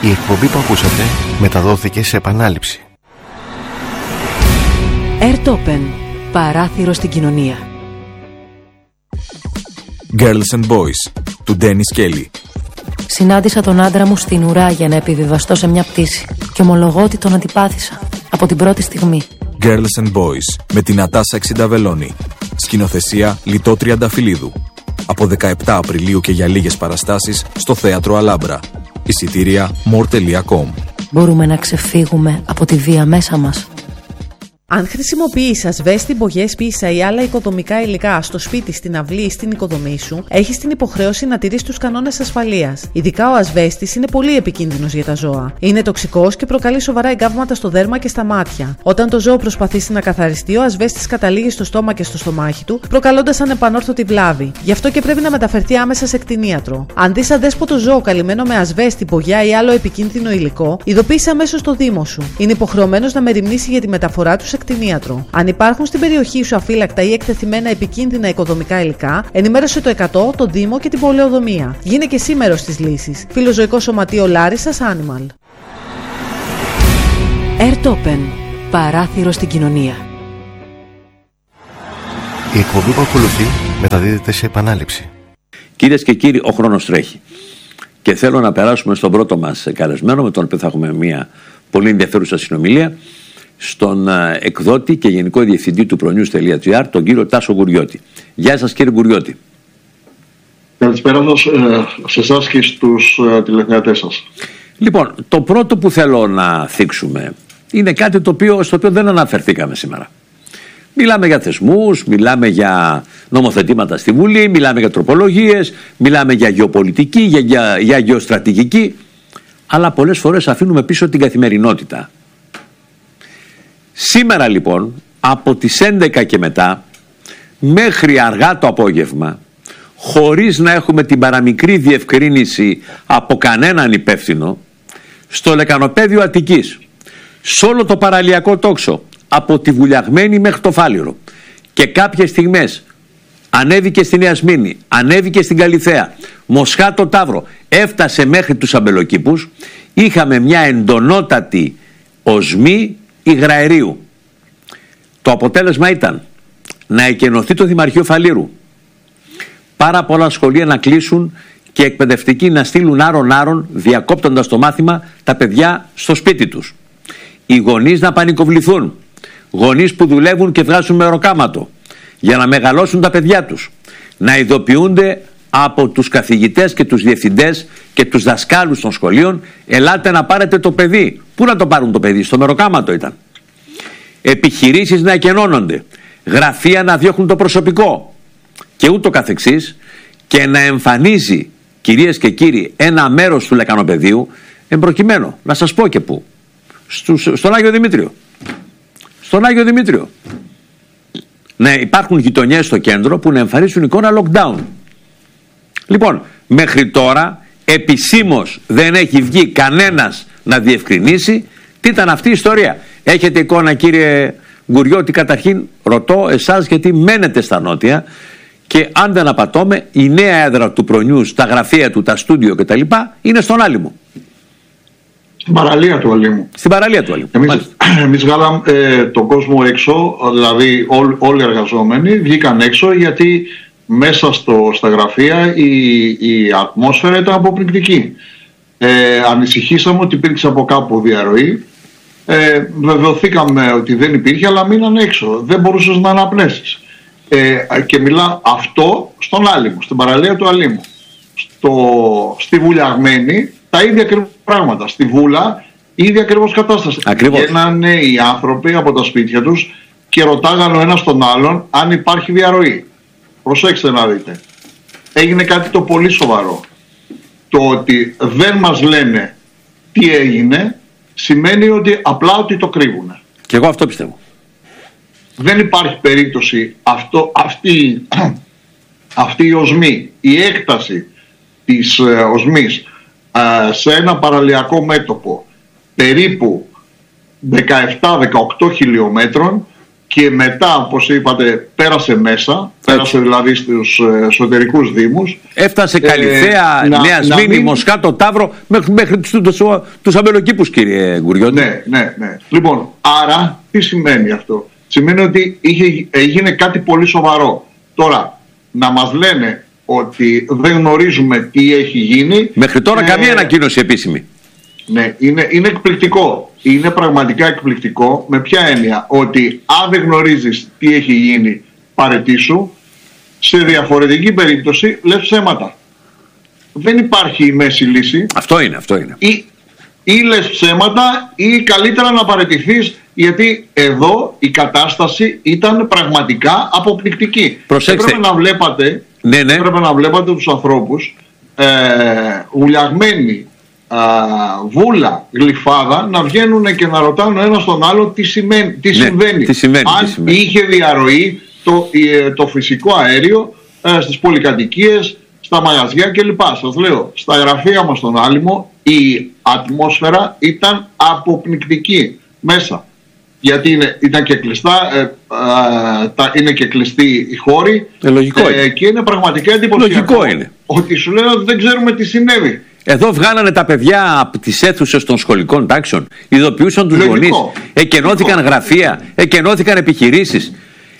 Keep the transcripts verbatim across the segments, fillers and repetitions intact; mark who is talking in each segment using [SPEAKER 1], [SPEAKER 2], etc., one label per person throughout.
[SPEAKER 1] Η εκπομπή που ακούσατε μεταδόθηκε σε επανάληψη.
[SPEAKER 2] Airtopen. Παράθυρο στην κοινωνία.
[SPEAKER 3] Girls and Boys του Dennis Kelly.
[SPEAKER 2] Συνάντησα τον άντρα μου στην ουρά για να επιβιβαστώ σε μια πτήση και ομολογώ ότι τον αντιπάθησα από την πρώτη στιγμή.
[SPEAKER 3] Girls and Boys με την Νατάσα Εξινταβελώνη. Σκηνοθεσία Λιτό Τριανταφυλλίδου. Από δεκαεπτά Απριλίου και για λίγες παραστάσεις στο Θέατρο Αλάμπρα. Εισιτήρια more τελεία com.
[SPEAKER 2] Μπορούμε να ξεφύγουμε από τη βία μέσα μας.
[SPEAKER 4] Αν χρησιμοποιείς ασβέστη, μπογιές, πίσα ή άλλα οικοδομικά υλικά στο σπίτι, στην αυλή ή στην οικοδομή σου, έχεις την υποχρέωση να τηρείς τους κανόνες ασφαλείας. Ειδικά ο ασβέστης είναι πολύ επικίνδυνος για τα ζώα. Είναι τοξικός και προκαλεί σοβαρά εγκάβματα στο δέρμα και στα μάτια. Όταν το ζώο προσπαθήσει να καθαριστεί, ο ασβέστης καταλήγει στο στόμα και στο στομάχι του, προκαλώντας ανεπανόρθωτη βλάβη. Γι' αυτό και πρέπει να μεταφερθεί άμεσα σε κτηνίατρο. Αν δεις αδέσποτο ζώο καλυμμένο με ασβέστη, μπογιά ή άλλο επικίνδυνο υλικό, ειδοποίησε αμέσως το δήμο σου. Είναι υποχρεωμένος να μεριμνήσει για τη μεταφορά του σε κτηνίατρο. Αν υπάρχουν στην περιοχή σου αφύλακτα ή εκτεθειμένα επικίνδυνα οικοδομικά υλικά, ενημέρωσε το εκατό, τον Δήμο και την πολεοδομία. Γίνε και εσύ μέρος της λύσης. Φιλοζωικό Σωματείο Λάρισσας Animal.
[SPEAKER 2] Airtopen. Παράθυρο στην κοινωνία.
[SPEAKER 1] Η εκπομπή που ακολουθεί μεταδίδεται σε επανάληψη.
[SPEAKER 5] Κυρίες και κύριοι, ο χρόνος τρέχει. Και θέλω να περάσουμε στον πρώτο μας καλεσμένο, με τον οποίο θα έχουμε μια πολύ ενδιαφέρουσα συνομιλία, στον εκδότη και γενικό διευθυντή του προνιούς τελεία τζι άρ, τον κύριο Τάσο Γουριώτη. Γεια σας, κύριε Γουριώτη.
[SPEAKER 6] Καλησπέρα σας σε εσάς και στους τηλεθεατές σας.
[SPEAKER 5] Λοιπόν, το πρώτο που θέλω να θίξουμε είναι κάτι το οποίο, στο οποίο δεν αναφερθήκαμε σήμερα. Μιλάμε για θεσμούς, μιλάμε για νομοθετήματα στη Βουλή, μιλάμε για τροπολογίες, μιλάμε για γεωπολιτική, για, για, για γεωστρατηγική, αλλά πολλές φορές αφήνουμε πίσω την καθημερινότητα. Σήμερα λοιπόν, από τις έντεκα και μετά, μέχρι αργά το απόγευμα, χωρίς να έχουμε την παραμικρή διευκρίνηση από κανέναν υπεύθυνο, στο λεκανοπέδιο Αττικής, σε όλο το παραλιακό τόξο, από τη Βουλιαγμένη μέχρι το Φάληρο, και κάποιες στιγμές ανέβηκε στην Νέα Σμύρνη, ανέβηκε στην Καλιθέα, Μοσχάτο Ταύρο, έφτασε μέχρι τους Αμπελοκήπους, είχαμε μια εντονότατη οσμή υγραερίου. Το αποτέλεσμα ήταν να εκενωθεί το Δημαρχείο Φαλήρου, πάρα πολλά σχολεία να κλείσουν και εκπαιδευτικοί να στείλουν άρον-άρον, διακόπτοντας το μάθημα, τα παιδιά στο σπίτι τους. Οι γονείς να πανικοβληθούν, γονείς που δουλεύουν και βγάζουν μεροκάματο για να μεγαλώσουν τα παιδιά τους, να ειδοποιούνται από τους καθηγητές και τους διευθυντές και τους δασκάλους των σχολείων, ελάτε να πάρετε το παιδί. Πού να το πάρουν το παιδί? Στο μεροκάματο ήταν. Επιχειρήσεις να εκενώνονται, γραφεία να διώχνουν το προσωπικό και ούτω καθεξής, και να εμφανίζει, κυρίες και κύριοι, ένα μέρος του λεκανοπεδίου, εμπροκειμένο, να σας πω και πού, στους, στον Άγιο Δημήτριο. Στον Άγιο Δημήτριο. Να υπάρχουν γειτονιές στο κέντρο που να εμφανίσουν εικόνα lockdown. Λοιπόν, μέχρι τώρα επισήμως δεν έχει βγει κανένας να διευκρινίσει τι ήταν αυτή η ιστορία. Έχετε εικόνα, κύριε Γουριώτη? Καταρχήν ρωτώ εσάς, γιατί μένετε στα νότια, και αν δεν απατώμε, η νέα έδρα του προνιούς, τα γραφεία του, τα στούντιο κτλ. Είναι στον Άλυμο.
[SPEAKER 6] Στην παραλία του Αλήμου.
[SPEAKER 5] Στην παραλία του Αλήμου.
[SPEAKER 6] Εμείς, εμείς βγάλαμε ε, τον κόσμο έξω, δηλαδή ό, όλοι οι εργαζόμενοι βγήκαν έξω, γιατί μέσα στο, στα γραφεία η, η ατμόσφαιρα ήταν αποπληκτική. Ε, ανησυχήσαμε ότι υπήρξε από κάπου διαρροή. Ε, βεβαιωθήκαμε ότι δεν υπήρχε, αλλά μείναν έξω. Δεν μπορούσες να αναπνέσεις. Ε, και μιλά αυτό στον Άλυμο, στην παραλία του Αλήμου. Στο, στη Βουλιαγμένη τα ίδια ακριβώς πράγματα. Στη Βούλα η ίδια ακριβώς κατάσταση. Βγαίνανε οι άνθρωποι από τα σπίτια τους και ρωτάγανε ο ένας τον άλλον αν υπάρχει διαρροή. Προσέξτε να δείτε. Έγινε κάτι το πολύ σοβαρό. Το ότι δεν μας λένε τι έγινε σημαίνει ότι απλά ότι το κρύβουνε.
[SPEAKER 5] Και εγώ αυτό πιστεύω.
[SPEAKER 6] Δεν υπάρχει περίπτωση αυτό, αυτή, αυτή η οσμή, η έκταση της ε, οσμής ε, σε ένα παραλιακό μέτωπο περίπου δεκαεπτά με δεκαοκτώ χιλιόμετρων και μετά, όπως είπατε, πέρασε μέσα, πέρασε δηλαδή στους εσωτερικούς δήμους.
[SPEAKER 5] Έφτασε Καλιθέα, ε, Νέα Σμήνη, μην... Μοσχάτο, Ταύρο, μέχρι, μέχρι τους, τους, τους αμπελοκήπους, κύριε Γκουριώτη.
[SPEAKER 6] Ναι, ναι, ναι. Λοιπόν, άρα τι σημαίνει αυτό? Σημαίνει ότι είχε, έγινε κάτι πολύ σοβαρό. Τώρα, να μας λένε ότι δεν γνωρίζουμε τι έχει γίνει.
[SPEAKER 5] Μέχρι τώρα ε, καμία ανακοίνωση επίσημη.
[SPEAKER 6] Ναι, είναι, είναι εκπληκτικό. Είναι πραγματικά εκπληκτικό. Με ποια έννοια? Ότι αν δεν γνωρίζεις τι έχει γίνει, παραιτήσου. Σε διαφορετική περίπτωση λες ψέματα. Δεν υπάρχει η μέση λύση.
[SPEAKER 5] Αυτό είναι, αυτό είναι.
[SPEAKER 6] Ή, ή λες ψέματα ή καλύτερα να παραιτηθείς, γιατί εδώ η κατάσταση ήταν πραγματικά αποπληκτική.
[SPEAKER 5] Προσέξτε.
[SPEAKER 6] Πρέπει να βλέπατε,
[SPEAKER 5] ναι, ναι.
[SPEAKER 6] Πρέπει να βλέπατε τους ανθρώπους ε, βουλιαγμένοι, α, βούλα, γλυφάδα, να βγαίνουν και να ρωτάνε ο ένας τον άλλο τι, σημαίνει, τι, ναι, συμβαίνει.
[SPEAKER 5] τι σημαίνει.
[SPEAKER 6] Αν
[SPEAKER 5] τι σημαίνει.
[SPEAKER 6] είχε διαρροή το, το φυσικό αέριο ε, στις πολυκατοικίες, στα μαγαζιά κλπ. Σας λέω, στα γραφεία μας στον Άλυμο η ατμόσφαιρα ήταν αποπνικτική μέσα. Γιατί είναι, ήταν και κλειστά, ε, ε, τα, είναι και κλειστοί οι χώροι
[SPEAKER 5] ε, λογικό
[SPEAKER 6] ε,
[SPEAKER 5] είναι.
[SPEAKER 6] Και είναι πραγματικά εντυπωσιακό.
[SPEAKER 5] Λογικό είναι.
[SPEAKER 6] Ότι σου λένε ότι δεν ξέρουμε τι συνέβη.
[SPEAKER 5] Εδώ βγάλανε τα παιδιά από τις αίθουσες των σχολικών τάξεων, ειδοποιούσαν τους γονείς, εκενώθηκαν λογικό. Γραφεία, εκενώθηκαν επιχειρήσεις.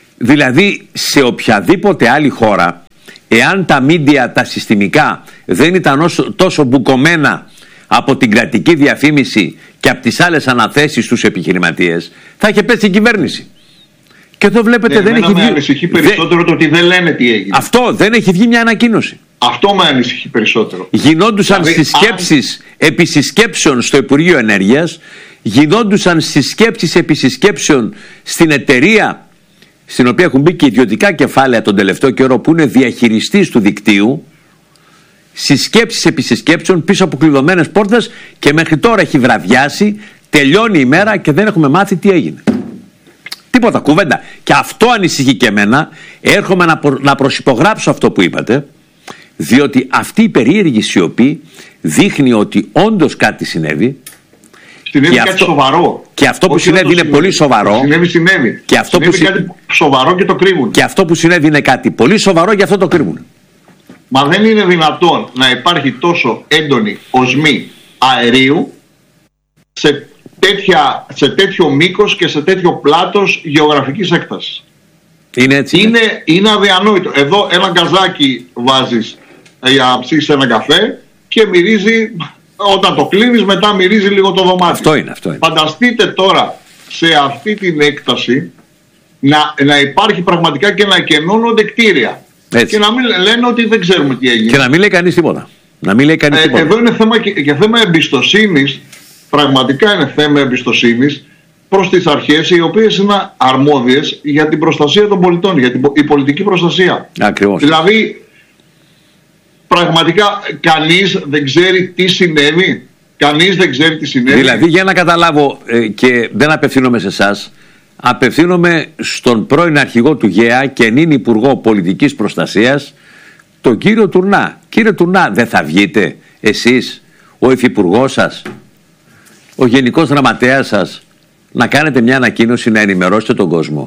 [SPEAKER 5] Δηλαδή σε οποιαδήποτε άλλη χώρα, εάν τα μίντια, τα συστημικά δεν ήταν όσο, τόσο μπουκωμένα από την κρατική διαφήμιση και από τις άλλες αναθέσεις στους επιχειρηματίες, θα είχε πέσει η κυβέρνηση. Και εδώ βλέπετε ναι, δεν έχει βγει. Με
[SPEAKER 6] ανησυχεί περισσότερο δε... το ότι δεν λένε τι έγινε.
[SPEAKER 5] Αυτό δεν έχει βγει μια ανακοίνωση.
[SPEAKER 6] Αυτό με ανησυχεί περισσότερο.
[SPEAKER 5] Γινόντουσαν δηλαδή, συσκέψεις αν... επί συσκέψεων στο Υπουργείο Ενέργειας, γινόντουσαν συσκέψεις επί συσκέψεων στην εταιρεία στην οποία έχουν μπει και ιδιωτικά κεφάλαια τον τελευταίο καιρό, που είναι διαχειριστής του δικτύου. Συσκέψεις επί συσκέψεων πίσω από κλειδωμένες πόρτες, και μέχρι τώρα έχει βραδιάσει, τελειώνει η μέρα και δεν έχουμε μάθει τι έγινε. Τίποτα, κουβέντα. Και αυτό ανησυχεί και εμένα. Έρχομαι να, προ, να προσυπογράψω αυτό που είπατε, διότι αυτή η περίεργη σιωπή δείχνει ότι όντως κάτι συνέβη.
[SPEAKER 6] Συνέβη κάτι αυτό, σοβαρό.
[SPEAKER 5] Και αυτό που όχι συνέβη είναι πολύ σοβαρό.
[SPEAKER 6] Συνέβη, συνέβη.
[SPEAKER 5] Και αυτό
[SPEAKER 6] συνέβη
[SPEAKER 5] που
[SPEAKER 6] κάτι σοβαρό και το κρύβουν.
[SPEAKER 5] Και αυτό που συνέβη είναι κάτι πολύ σοβαρό, γι' αυτό το κρύβουν.
[SPEAKER 6] Μα δεν είναι δυνατόν να υπάρχει τόσο έντονη οσμή αερίου σε, τέτοια, σε τέτοιο μήκος και σε τέτοιο πλάτος γεωγραφικής έκτασης.
[SPEAKER 5] Είναι έτσι.
[SPEAKER 6] Είναι, είναι αδιανόητο. Εδώ ένα γκαζάκι βάζεις για να ψήσεις ένα καφέ και μυρίζει, όταν το κλείνεις μετά μυρίζει λίγο το δωμάτιο.
[SPEAKER 5] Αυτό είναι, αυτό είναι.
[SPEAKER 6] Φανταστείτε τώρα σε αυτή την έκταση να, να υπάρχει πραγματικά και να εκενώνονται κτίρια. Έτσι. Και να μην λένε ότι δεν ξέρουμε τι έγινε.
[SPEAKER 5] Και να μην λέει κανείς τίποτα. Να μην λέει κανείς
[SPEAKER 6] ε,
[SPEAKER 5] τίποτα.
[SPEAKER 6] Εδώ είναι θέμα και, και θέμα εμπιστοσύνης. Πραγματικά είναι θέμα εμπιστοσύνης προς τις αρχές, οι οποίες είναι αρμόδιες για την προστασία των πολιτών, για την η πολιτική προστασία.
[SPEAKER 5] Ακριβώς.
[SPEAKER 6] Δηλαδή, πραγματικά κανείς δεν ξέρει τι συνέβη. Κανείς δεν ξέρει τι συνέβη.
[SPEAKER 5] Δηλαδή, για να καταλάβω, ε, και δεν απευθύνομαι σε εσάς, απευθύνομαι στον πρώην αρχηγό του ΓΕΑ και νυν Υπουργό Πολιτικής Προστασίας, τον κύριο Τουρνά. Κύριε Τουρνά, δεν θα βγείτε εσείς, ο υφυπουργός σας, ο γενικός γραμματέας σας, να κάνετε μια ανακοίνωση, να ενημερώσετε τον κόσμο?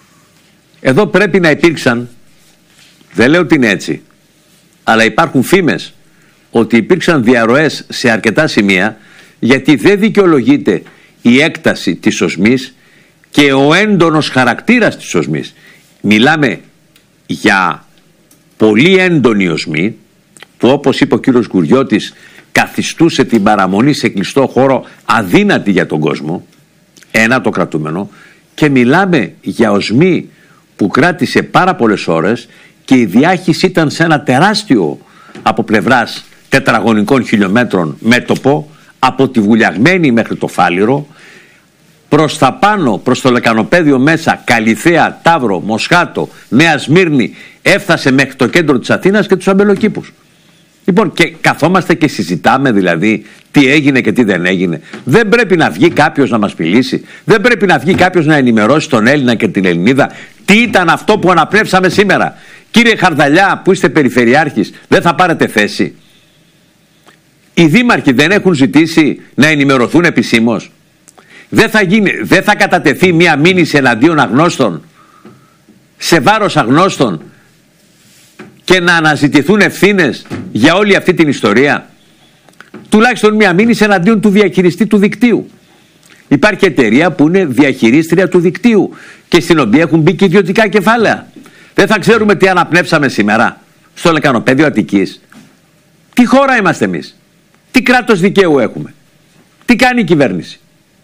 [SPEAKER 5] Εδώ πρέπει να υπήρξαν, δεν λέω ότι είναι έτσι, αλλά υπάρχουν φήμες ότι υπήρξαν διαρροές σε αρκετά σημεία, γιατί δεν δικαιολογείται η έκταση της οσμής και ο έντονος χαρακτήρας της οσμής. Μιλάμε για πολύ έντονη οσμή, που όπως είπε ο κύριος Γκουριώτης, καθιστούσε την παραμονή σε κλειστό χώρο αδύνατη για τον κόσμο. Ένα, το κρατούμενο. Και μιλάμε για οσμή που κράτησε πάρα πολλές ώρες και η διάχυση ήταν σε ένα τεράστιο από πλευράς τετραγωνικών χιλιόμετρων μέτωπο, από τη Βουλιαγμένη μέχρι το Φάληρο, προς τα πάνω, προς το λεκανοπέδιο μέσα, Καλιθέα, Ταύρο, Μοσχάτο, Νέα Σμύρνη, έφτασε μέχρι το κέντρο της Αθήνας και τους αμπελοκήπους. Λοιπόν, και καθόμαστε και συζητάμε δηλαδή τι έγινε και τι δεν έγινε. Δεν πρέπει να βγει κάποιος να μας μιλήσει. Δεν πρέπει να βγει κάποιος να ενημερώσει τον Έλληνα και την Ελληνίδα τι ήταν αυτό που αναπνεύσαμε σήμερα. Κύριε Χαρδαλιά, που είστε περιφερειάρχης, δεν θα πάρετε θέση? Οι δήμαρχοι δεν έχουν ζητήσει να ενημερωθούν επισήμως? Δεν θα, γίνει, δεν θα κατατεθεί μια μήνυση εναντίον αγνώστων, σε βάρος αγνώστων, και να αναζητηθούν ευθύνες για όλη αυτή την ιστορία? Τουλάχιστον μια μήνυση εναντίον του διαχειριστή του δικτύου. Υπάρχει εταιρεία που είναι διαχειρίστρια του δικτύου και στην οποία έχουν μπει και ιδιωτικά κεφάλαια. Δεν θα ξέρουμε τι αναπνεύσαμε σήμερα στο λεκανοπέδιο Αττικής? Τι χώρα είμαστε εμείς? Τι κράτος δικαίου έχουμε? Τι κάνει η κυβέρνηση?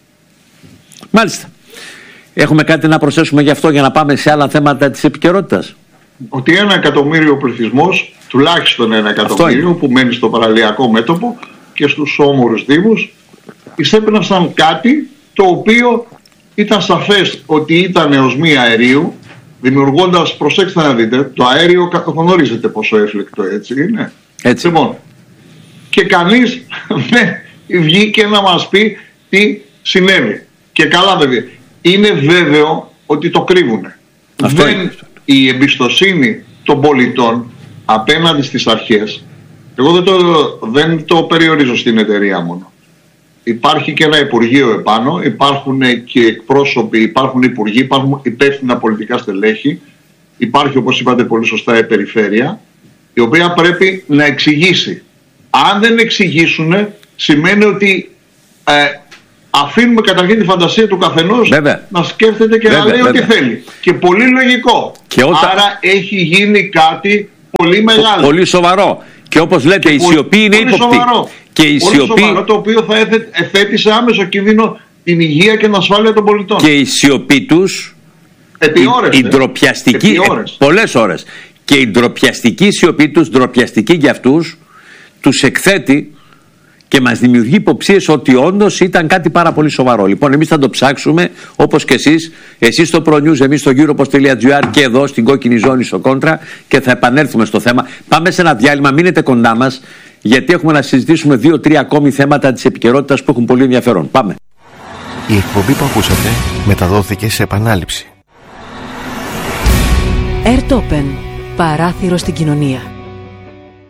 [SPEAKER 5] Μάλιστα. Έχουμε κάτι να προσθέσουμε γι' αυτό για να πάμε σε άλλα θέματα της επικαιρότητας?
[SPEAKER 6] Ότι ένα εκατομμύριο πληθυσμός, τουλάχιστον ένα εκατομμύριο που μένει στο παραλιακό μέτωπο και στους όμορους δήμους, εισέπνευσαν κάτι το οποίο ήταν σαφές ότι ήταν οσμή αερίου, δημιουργώντας, προσέξτε να δείτε, το αέριο γνωρίζετε πόσο έφλεκτο έτσι είναι.
[SPEAKER 5] Έτσι.
[SPEAKER 6] Λοιπόν, και κανείς ναι, βγήκε να μας πει τι συνέβη. Και καλά βέβαια, είναι βέβαιο ότι το κρύβουνε.
[SPEAKER 5] Αυτό
[SPEAKER 6] Δεν,
[SPEAKER 5] είναι.
[SPEAKER 6] Η εμπιστοσύνη των πολιτών απέναντι στις αρχές, εγώ δεν το, δεν το περιορίζω στην εταιρεία μόνο. Υπάρχει και ένα Υπουργείο επάνω, υπάρχουν και εκπρόσωποι, υπάρχουν υπουργοί, υπάρχουν υπεύθυνα πολιτικά στελέχη, υπάρχει, όπως είπατε πολύ σωστά, η περιφέρεια, η οποία πρέπει να εξηγήσει. Αν δεν εξηγήσουν, σημαίνει ότι ε, αφήνουμε καταρχήν τη φαντασία του καθενός
[SPEAKER 5] βέβαια
[SPEAKER 6] να σκέφτεται και βέβαια, να λέει βέβαια ό,τι θέλει. Και πολύ λογικό.
[SPEAKER 5] Και όταν...
[SPEAKER 6] Άρα έχει γίνει κάτι πολύ μεγάλο.
[SPEAKER 5] Πολύ σοβαρό. Και όπως λέτε, και η σιωπή είναι ύποπτη. Και η
[SPEAKER 6] πολύ
[SPEAKER 5] σιωπή...
[SPEAKER 6] σοβαρό, το οποίο θα θέτει σε άμεσο κίνδυνο την υγεία και την ασφάλεια των πολιτών.
[SPEAKER 5] Και η σιωπή τους,
[SPEAKER 6] επί ώρες,
[SPEAKER 5] η, η ντροπιαστική,
[SPEAKER 6] επί ώρες.
[SPEAKER 5] Ε, πολλές ώρες. Και η ντροπιαστική σιωπή τους, ντροπιαστική για αυτούς, τους εκθέτει και μας δημιουργεί υποψίες ότι όντως ήταν κάτι πάρα πολύ σοβαρό. Λοιπόν, εμείς θα το ψάξουμε, όπως και εσείς, εσείς στο ProNews, εμείς στο Europost.gr και εδώ στην κόκκινη ζώνη στο Κόντρα, και θα επανέλθουμε στο θέμα. Πάμε σε ένα διάλειμμα, μείνετε κοντά μας, γιατί έχουμε να συζητήσουμε δύο-τρία ακόμη θέματα της επικαιρότητας που έχουν πολύ ενδιαφέρον. Πάμε.
[SPEAKER 1] Η εκπομπή που ακούσατε μεταδόθηκε σε επανάληψη.
[SPEAKER 2] Airtopen. Παράθυρο στην κοινωνία.